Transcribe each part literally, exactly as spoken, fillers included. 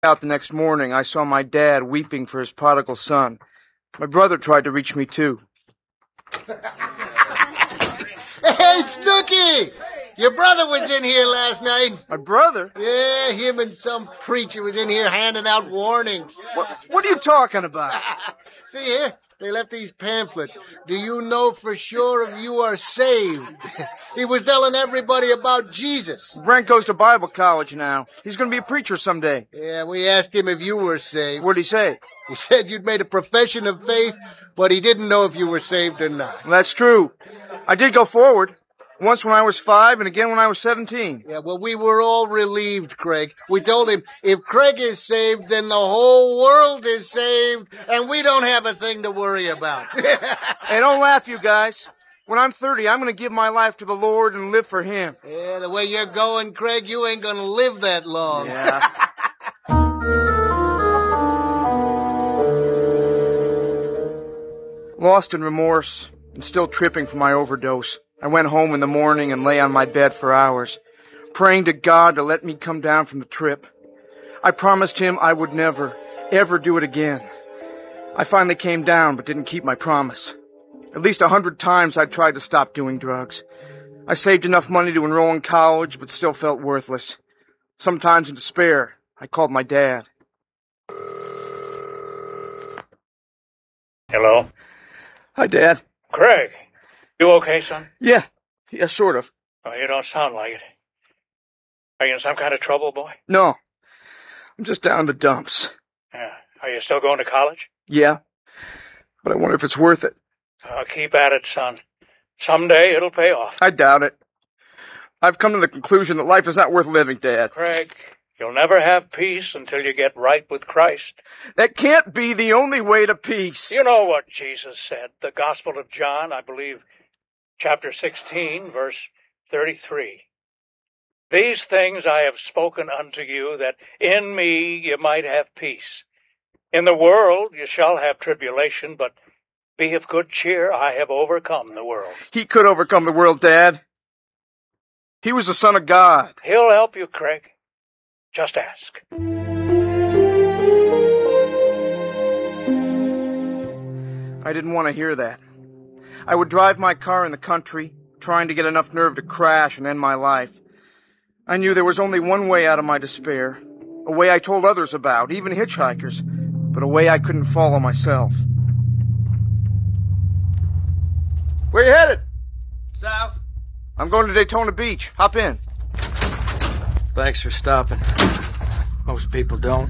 Out the next morning, I saw my dad weeping for his prodigal son. My brother tried to reach me, too. Hey, Snooky! Your brother was in here last night. My brother? Yeah, him and some preacher was in here handing out warnings. What, what are you talking about? See here, they left these pamphlets. Do you know for sure if you are saved? He was telling everybody about Jesus. Brent goes to Bible college now. He's going to be a preacher someday. Yeah, we asked him if you were saved. What'd he say? He said you'd made a profession of faith, but he didn't know if you were saved or not. Well, that's true. I did go forward. Once when I was five and again when I was seventeen. Yeah, well, we were all relieved, Craig. We told him, if Craig is saved, then the whole world is saved, and we don't have a thing to worry about. Hey, don't laugh, you guys. When I'm thirty, I'm going to give my life to the Lord and live for Him. Yeah, the way you're going, Craig, you ain't going to live that long. Yeah. Lost in remorse and still tripping from my overdose, I went home in the morning and lay on my bed for hours, praying to God to let me come down from the trip. I promised Him I would never, ever do it again. I finally came down but didn't keep my promise. At least a hundred times I tried to stop doing drugs. I saved enough money to enroll in college but still felt worthless. Sometimes in despair, I called my dad. Hello? Hi, Dad. Craig, you okay, son? Yeah, yeah, sort of. Oh, you don't sound like it. Are you in some kind of trouble, boy? No, I'm just down in the dumps. Yeah. Are you still going to college? Yeah, but I wonder if it's worth it. Uh, keep at it, son. Someday it'll pay off. I doubt it. I've come to the conclusion that life is not worth living, Dad. Craig, you'll never have peace until you get right with Christ. That can't be the only way to peace. You know what Jesus said. The Gospel of John, I believe, chapter sixteen, verse thirty-three. These things I have spoken unto you, that in me you might have peace. In the world you shall have tribulation, but be of good cheer. I have overcome the world. He could overcome the world, Dad. He was the Son of God. He'll help you, Craig. Just ask. I didn't want to hear that. I would drive my car in the country, trying to get enough nerve to crash and end my life. I knew there was only one way out of my despair, a way I told others about, even hitchhikers, but a way I couldn't follow myself. Where you headed? South. I'm going to Daytona Beach. Hop in. Thanks for stopping. Most people don't.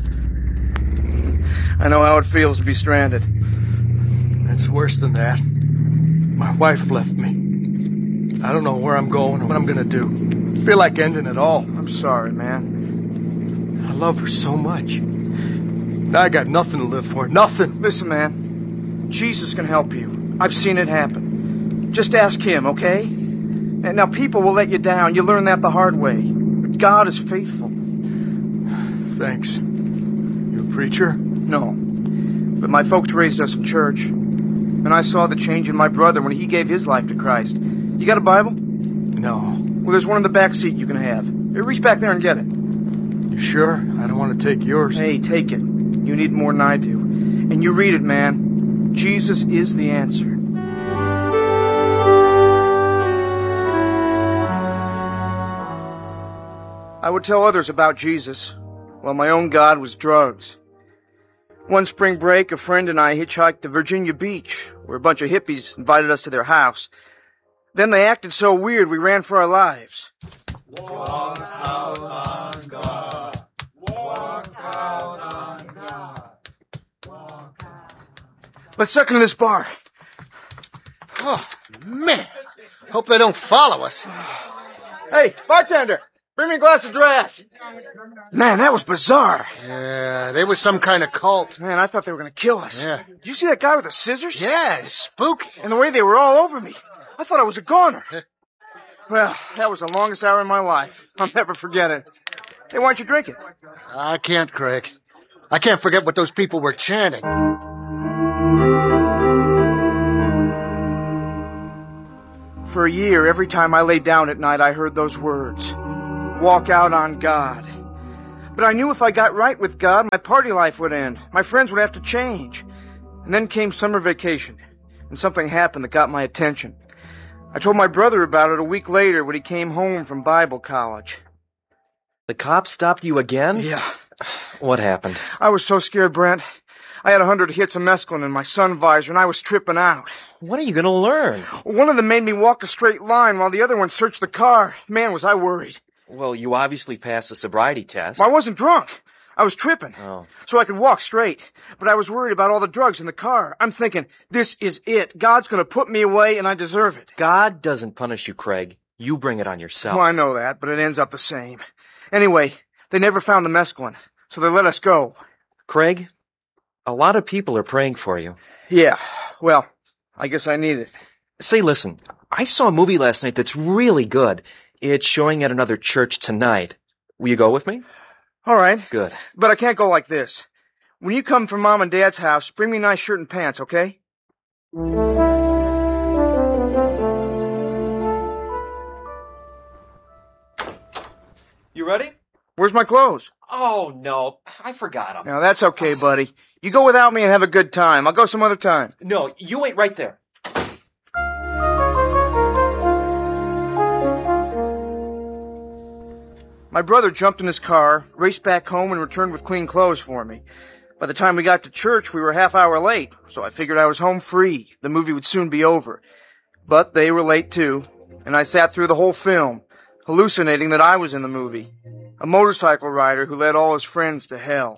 I know how it feels to be stranded. It's worse than that. My wife left me. I don't know where I'm going or what I'm gonna do. I feel like ending it all. I'm sorry, man. I love her so much. Now I got nothing to live for. Nothing. Listen, man. Jesus can help you. I've seen it happen. Just ask Him, okay? And now people will let you down. You learn that the hard way. But God is faithful. Thanks. You a preacher? No. But my folks raised us in church. And I saw the change in my brother when he gave his life to Christ. You got a Bible? No. Well, there's one in the back seat you can have. Hey, reach back there and get it. You sure? I don't want to take yours. Hey, take it. You need more than I do. And you read it, man. Jesus is the answer. I would tell others about Jesus, while my own God was drugs. One spring break, a friend and I hitchhiked to Virginia Beach, where a bunch of hippies invited us to their house. Then they acted so weird we ran for our lives. Walk out on God. Walk out on God. Walk out. Let's suck into this bar. Oh, man. Hope they don't follow us. Hey, bartender, bring me a glass of draft. Man, that was bizarre. Yeah, they was some kind of cult. Man, I thought they were going to kill us. Yeah. Did you see that guy with the scissors? Yeah, it's spooky. And the way they were all over me. I thought I was a goner. Well, that was the longest hour in my life. I'll never forget it. Hey, why don't you drink it? I can't, Craig. I can't forget what those people were chanting. For a year, every time I lay down at night, I heard those words. Walk out on God. But I knew if I got right with God, my party life would end. My friends would have to change. And then came summer vacation, and something happened that got my attention. I told my brother about it a week later when he came home from Bible college. The cops stopped you again? Yeah. What happened? I was so scared, Brent. I had a hundred hits of mescaline in my sun visor, and I was tripping out. What are you going to learn? One of them made me walk a straight line while the other one searched the car. Man, was I worried. Well, you obviously passed the sobriety test. Well, I wasn't drunk. I was tripping. Oh. So I could walk straight. But I was worried about all the drugs in the car. I'm thinking, this is it. God's going to put me away, and I deserve it. God doesn't punish you, Craig. You bring it on yourself. Well, I know that, but it ends up the same. Anyway, they never found the mescaline, so they let us go. Craig, a lot of people are praying for you. Yeah, well, I guess I need it. Say, listen, I saw a movie last night that's really good. It's showing at another church tonight. Will you go with me? All right. Good. But I can't go like this. When you come from Mom and Dad's house, bring me a nice shirt and pants, okay? You ready? Where's my clothes? Oh, no. I forgot them. Now, that's okay, buddy. You go without me and have a good time. I'll go some other time. No, you wait right there. My brother jumped in his car, raced back home, and returned with clean clothes for me. By the time we got to church, we were a half hour late, so I figured I was home free. The movie would soon be over. But they were late too, and I sat through the whole film, hallucinating that I was in the movie, a motorcycle rider who led all his friends to hell.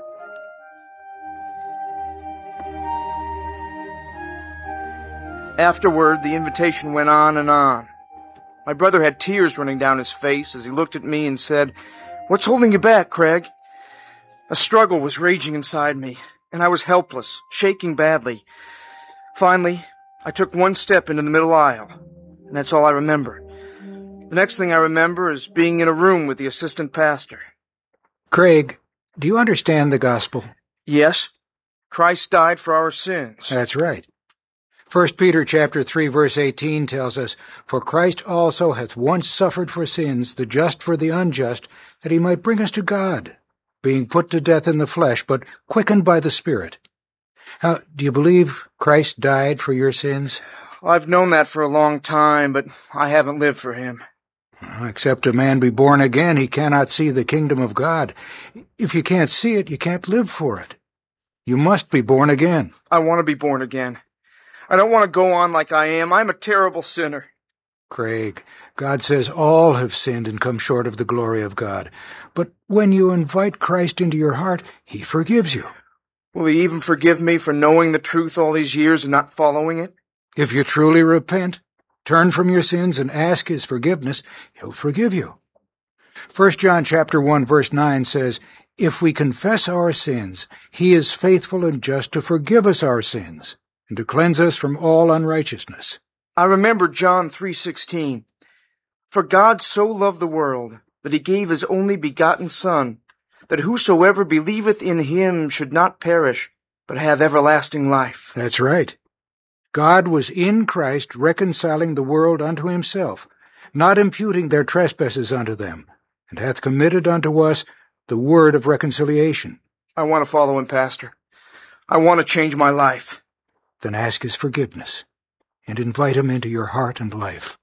Afterward, the invitation went on and on. My brother had tears running down his face as he looked at me and said, "What's holding you back, Craig?" A struggle was raging inside me, and I was helpless, shaking badly. Finally, I took one step into the middle aisle, and that's all I remember. The next thing I remember is being in a room with the assistant pastor. Craig, do you understand the gospel? Yes, Christ died for our sins. That's right. First Peter chapter three verse eighteen tells us, "For Christ also hath once suffered for sins, the just for the unjust, that he might bring us to God, being put to death in the flesh, but quickened by the Spirit." Now, do you believe Christ died for your sins? I've known that for a long time, but I haven't lived for him. Except a man be born again, he cannot see the kingdom of God. If you can't see it, you can't live for it. You must be born again. I want to be born again. I don't want to go on like I am. I'm a terrible sinner. Craig, God says all have sinned and come short of the glory of God. But when you invite Christ into your heart, he forgives you. Will he even forgive me for knowing the truth all these years and not following it? If you truly repent, turn from your sins and ask his forgiveness, he'll forgive you. First John chapter one verse nine says, "If we confess our sins, he is faithful and just to forgive us our sins and to cleanse us from all unrighteousness." I remember John three sixteen. "For God so loved the world, that he gave his only begotten Son, that whosoever believeth in him should not perish, but have everlasting life." That's right. God was in Christ reconciling the world unto himself, not imputing their trespasses unto them, and hath committed unto us the word of reconciliation. I want to follow him, Pastor. I want to change my life. Then ask his forgiveness, and invite him into your heart and life.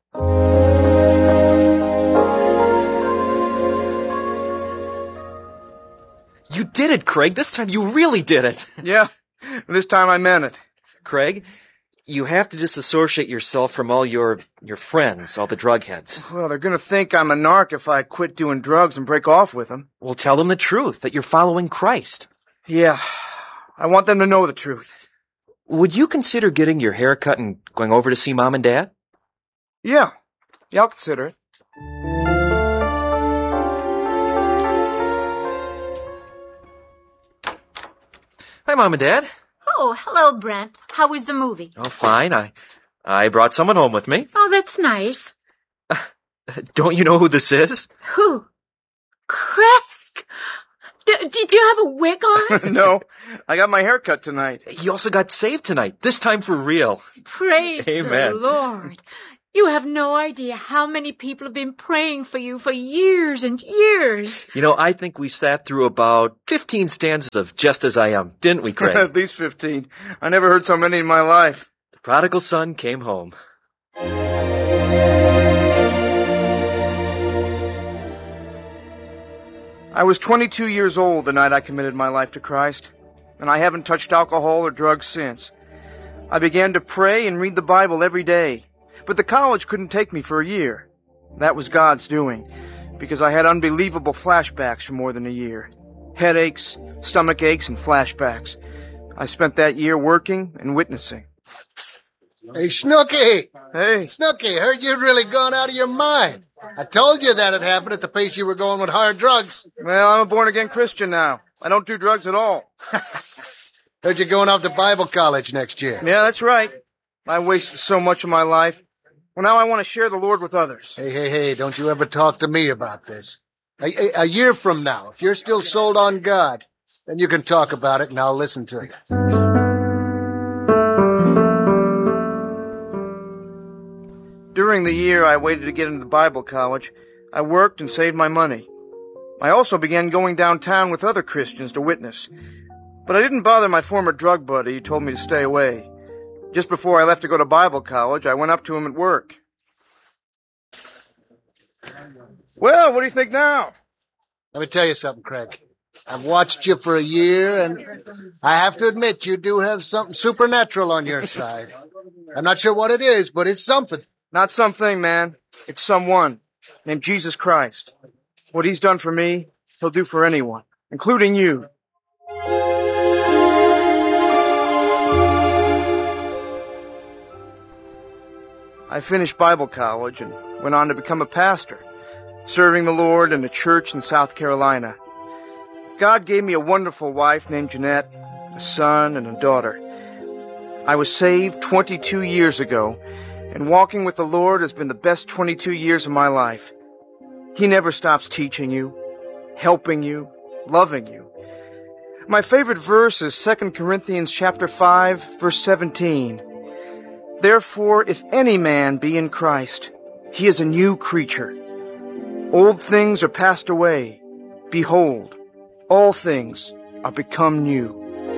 You did it, Craig. This time you really did it. Yeah, this time I meant it. Craig, you have to disassociate yourself from all your your friends, all the drug heads. Well, they're going to think I'm a narc if I quit doing drugs and break off with them. Well, tell them the truth, that you're following Christ. Yeah, I want them to know the truth. Would you consider getting your hair cut and going over to see Mom and Dad? Yeah, yeah, I'll consider it. Hi, Mom and Dad. Oh, hello, Brent. How was the movie? Oh, fine. I I brought someone home with me. Oh, that's nice. Don't you know who this is? Who? Craig! D- did you have a wig on? No, I got my hair cut tonight. He also got saved tonight, this time for real. Praise Amen. the Lord. You have no idea how many people have been praying for you for years and years. You know, I think we sat through about fifteen stanzas of Just As I Am, didn't we, Craig? At least fifteen. I never heard so many in my life. The prodigal son came home. I was twenty-two years old the night I committed my life to Christ, and I haven't touched alcohol or drugs since. I began to pray and read the Bible every day, but the college couldn't take me for a year. That was God's doing, because I had unbelievable flashbacks for more than a year. Headaches, stomach aches, and flashbacks. I spent that year working and witnessing. Hey, Snooky! Hey, Snooky, heard you'd really gone out of your mind. I told you that'd happen at the pace you were going with hard drugs. well, I'm a born-again Christian now. I don't do drugs at all. Heard you're going off to Bible college next year. Yeah, that's right. I wasted so much of my life. Well, now I want to share the Lord with others. Hey, hey, hey, don't you ever talk to me about this. A, a, a year from now, if you're still sold on God, then you can talk about it and I'll listen to you. During the year I waited to get into the Bible college, I worked and saved my money. I also began going downtown with other Christians to witness. But I didn't bother my former drug buddy who told me to stay away. Just before I left to go to Bible college, I went up to him at work. Well, what do you think now? Let me tell you something, Craig. I've watched you for a year, and I have to admit you do have something supernatural on your side. I'm not sure what it is, but it's something. Not something, man. It's someone named Jesus Christ. What he's done for me, he'll do for anyone, including you. I finished Bible college and went on to become a pastor, serving the Lord in a church in South Carolina. God gave me a wonderful wife named Jeanette, a son, and a daughter. I was saved twenty-two years ago, and walking with the Lord has been the best twenty-two years of my life. He never stops teaching you, helping you, loving you. My favorite verse is Second Corinthians chapter five, verse seventeen. Therefore, if any man be in Christ, he is a new creature. Old things are passed away. Behold, all things are become new.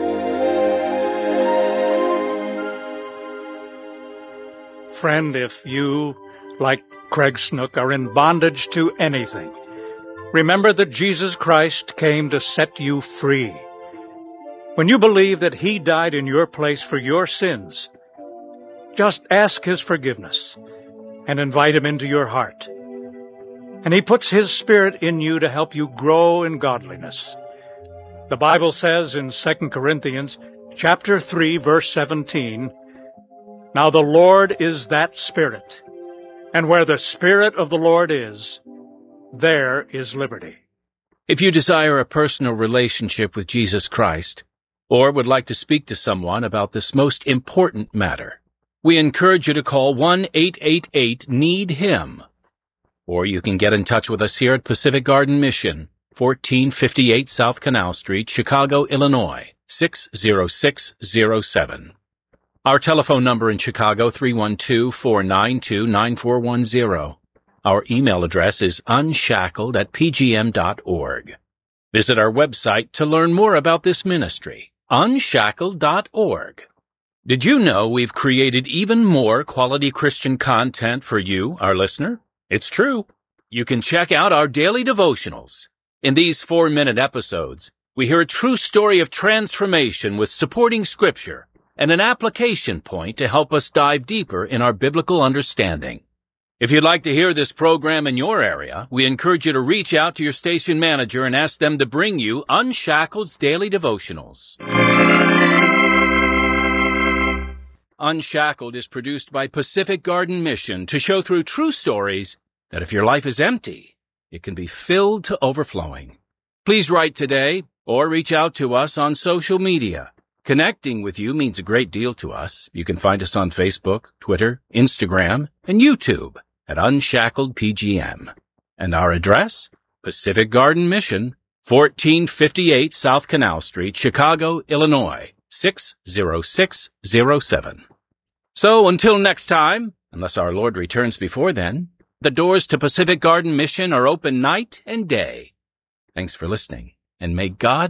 Friend, if you, like Craig Snook, are in bondage to anything, remember that Jesus Christ came to set you free. When you believe that He died in your place for your sins, just ask His forgiveness and invite Him into your heart. And He puts His Spirit in you to help you grow in godliness. The Bible says in Second Corinthians chapter three, verse seventeen, Now the Lord is that Spirit, and where the Spirit of the Lord is, there is liberty. If you desire a personal relationship with Jesus Christ, or would like to speak to someone about this most important matter, we encourage you to call one eight eight eight need him. Or you can get in touch with us here at Pacific Garden Mission, fourteen fifty-eight South Canal Street, Chicago, Illinois, six zero six zero seven. Our telephone number in Chicago, three one two, four nine two, nine four one zero. Our email address is unshackled at p g m dot org. Visit our website to learn more about this ministry, unshackled dot org. Did you know we've created even more quality Christian content for you, our listener? It's true. You can check out our daily devotionals. In these four-minute episodes, we hear a true story of transformation with supporting scripture and an application point to help us dive deeper in our biblical understanding. If you'd like to hear this program in your area, we encourage you to reach out to your station manager and ask them to bring you Unshackled's Daily Devotionals. Unshackled is produced by Pacific Garden Mission to show through true stories that if your life is empty, it can be filled to overflowing. Please write today or reach out to us on social media. Connecting with you means a great deal to us. You can find us on Facebook, Twitter, Instagram, and YouTube at Unshackled P G M. And our address? Pacific Garden Mission, fourteen fifty-eight South Canal Street, Chicago, Illinois, six zero six zero seven. So until next time, Unless our Lord returns before then, the doors to Pacific Garden Mission are open night and day. Thanks for listening, and may God